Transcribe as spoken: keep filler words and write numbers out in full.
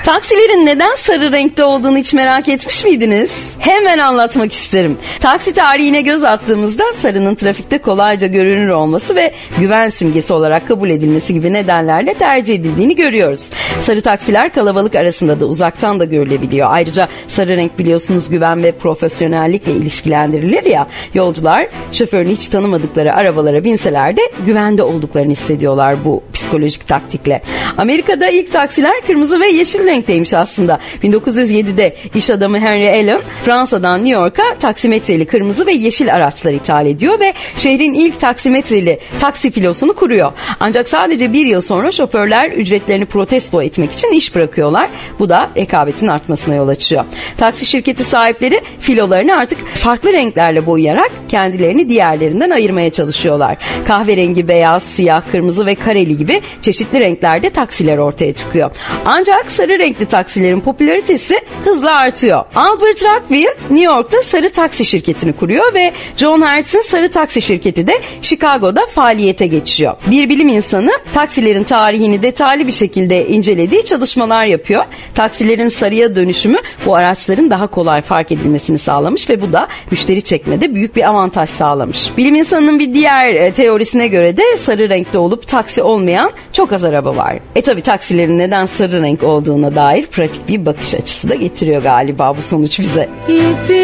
Taksilerin neden sarı renkte olduğunu hiç merak etmiş miydiniz? Hemen anlatmak isterim. Taksi tarihine göz attığımızda sarının trafikte kolayca görünür olması ve güven simgesi olarak kabul edilmesi gibi nedenlerle tercih edildiğini görüyoruz. Sarı taksiler kalabalık arasında da uzaktan da görülebiliyor. Ayrıca sarı renk biliyorsunuz güven ve profesyonellikle ilişkilendirilir ya. Yolcular şoförünü hiç tanımadıkları arabalara binseler de güvende olduklarını hissediyorlar bu psikolojik taktikle. Amerika'da ilk taksiler kırmızı ve yeşil renkteymiş aslında. bin dokuz yüz yedide iş adamı Henry Allen Fransa'dan New York'a taksimetreli kırmızı ve yeşil araçlar ithal ediyor ve şehrin ilk taksimetreli taksi filosunu kuruyor. Ancak sadece bir yıl sonra şoförler ücretlerini protesto etmek için iş bırakıyorlar. Bu da rekabetin artmasına yol açıyor. Taksi şirketi sahipleri filolarını artık farklı renklerle boyayarak kendilerini diğerlerinden ayırmaya çalışıyorlar. Kahverengi, beyaz, siyah, kırmızı ve kareli gibi çeşitli renklerde taksiler ortaya çıkıyor. Ancak sarı renkli taksilerin popülaritesi hızla artıyor. Albert Rockville New York'ta sarı taksi şirketini kuruyor ve John Hertz'in sarı taksi şirketi de Chicago'da faaliyete geçiyor. Bir bilim insanı taksilerin tarihini detaylı bir şekilde incelediği çalışmalar yapıyor. Taksilerin sarıya dönüşümü bu araçların daha kolay fark edilmesini sağlamış ve bu da müşteri çekmede büyük bir avantaj sağlamış. Bilim insanının bir diğer teorisine göre de sarı renkte olup taksi olmayan çok az araba var. E tabi taksilerin neden sarı renk olduğuna dair pratik bir bakış açısı da getiriyor galiba bu sonuç bize.